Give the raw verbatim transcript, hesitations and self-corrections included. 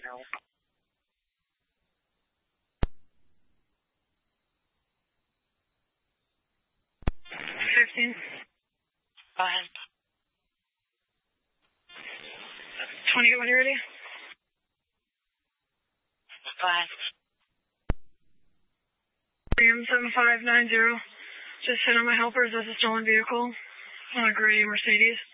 Fifteen. Go ahead. Twenty, when you're ready. Go ahead. seven five nine zero. Just hit on my helpers as a stolen vehicle on a gray Mercedes.